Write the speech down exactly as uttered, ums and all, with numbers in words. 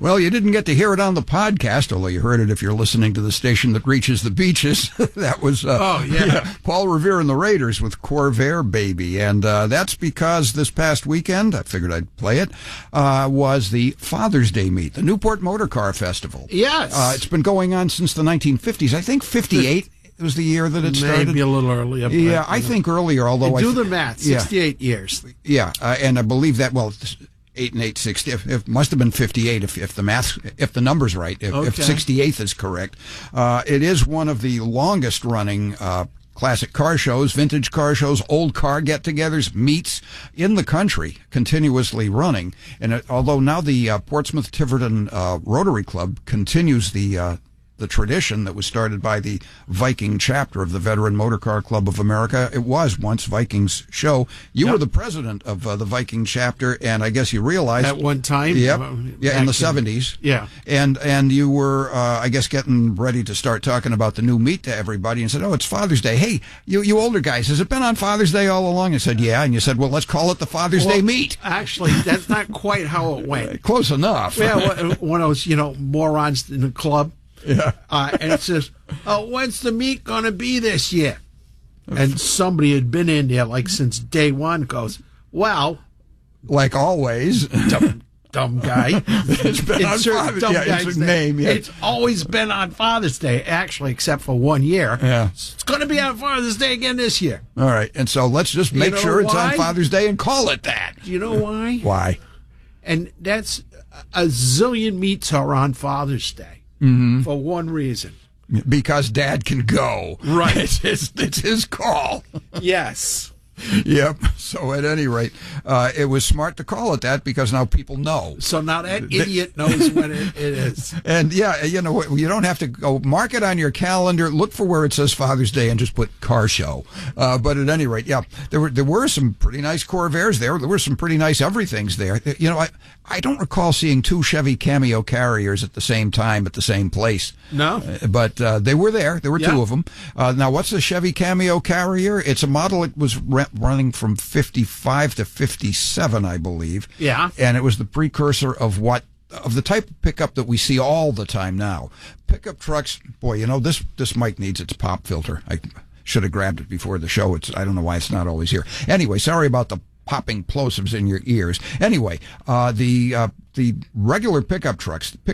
Well, you didn't get to hear it on the podcast, although you heard it if you're listening to the station that reaches the beaches. That was uh, oh, yeah. yeah, Paul Revere and the Raiders with Corvair Baby. And uh, that's because this past weekend, I figured I'd play it, uh, was the Father's Day meet, the Newport Motor Car Festival. Yes. Uh, it's been going on since the nineteen fifties. I think fifty-eight was the year that it started. Maybe a little earlier. But, yeah, I think earlier, although I... Do th- the math, sixty-eight yeah. years. Yeah, uh, and I believe that, well... Eight and eight, sixty. If, if must have been fifty-eight. If, if the math, if the number's right, if, okay. if sixty-eighth is correct, uh, it is one of the longest running uh, classic car shows, vintage car shows, old car get-togethers, meets in the country, continuously running. And it, although now the uh, Portsmouth Tiverton uh, Rotary Club continues the uh, the tradition that was started by the Viking chapter of the Veteran Motor Car Club of America. It was once Viking's show. You yep. were the president of uh, the Viking chapter, and I guess you realized... At one time? Yep. Uh, yeah, in the seventies. Yeah. And and you were, uh, I guess, getting ready to start talking about the new meet to everybody and said, oh, it's Father's Day. Hey, you, you older guys, has it been on Father's Day all along? I said, yeah. And you said, well, let's call it the Father's well, Day meet. Actually, that's not quite how it went. Close enough. Yeah, one of those, you know, morons in the club. Yeah. Uh, and it says, oh, when's the meet going to be this year? And somebody had been in there, like, since day one goes, well. Like always. Dumb, dumb guy. It's been on Father's Day. Yeah, it's a name, yeah. It's always been on Father's Day, actually, except for one year. Yeah. It's going to be on Father's Day again this year. All right. And so let's just make you know sure it's why? on Father's Day and call it that. Do you know why? Why? And that's a zillion meets are on Father's Day. Mm-hmm. For one reason. Because Dad can go. Right. It's his, it's his call. Yes. Yep. So at any rate, uh, it was smart to call it that because now people know. So now that idiot knows when it, it is. And yeah, you know, you don't have to go mark it on your calendar. Look for where it says Father's Day and just put car show. Uh, but at any rate, yeah, there were there were some pretty nice Corvairs there. There were some pretty nice everythings there. You know, I I don't recall seeing two Chevy Cameo Carriers at the same time at the same place. No, uh, but uh, they were there. There were yeah. two of them. Uh, now, what's a Chevy Cameo Carrier? It's a model that was re- running from fifty-five to fifty-seven, I believe. Yeah, and it was the precursor of what of the type of pickup that we see all the time now. Pickup trucks, boy, you know this this mic needs its pop filter. I should have grabbed it before the show. It's I don't know why it's not always here. Anyway, sorry about the popping plosives in your ears. Anyway, uh, the uh, the regular pickup trucks.